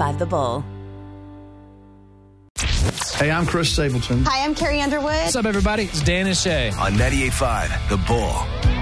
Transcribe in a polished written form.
98.5 The Bull. Hey, I'm Chris Stapleton. Hi, I'm Carrie Underwood. What's up, everybody? It's Dan and Shay. On 98.5 The Bull.